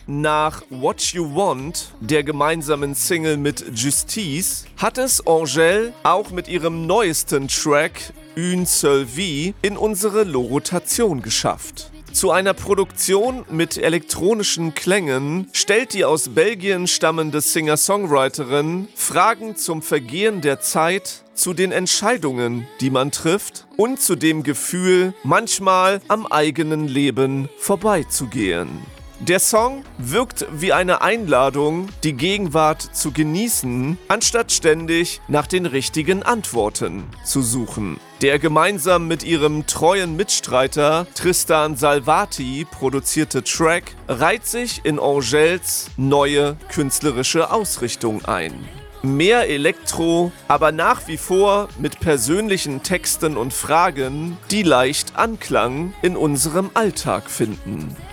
nach What You Want, der gemeinsamen Single mit Justice, hat es Angèle auch mit ihrem neuesten Track Une Seule Vie in unsere Rotation geschafft. Zu einer Produktion mit elektronischen Klängen stellt die aus Belgien stammende Singer-Songwriterin Fragen zum Vergehen der Zeit, zu den Entscheidungen, die man trifft und zu dem Gefühl, manchmal am eigenen Leben vorbeizugehen. Der Song wirkt wie eine Einladung, die Gegenwart zu genießen, anstatt ständig nach den richtigen Antworten zu suchen. Der gemeinsam mit ihrem treuen Mitstreiter Tristan Salvati produzierte Track reiht sich in Angèles neue künstlerische Ausrichtung ein. Mehr Elektro, aber nach wie vor mit persönlichen Texten und Fragen, die leicht Anklang in unserem Alltag finden.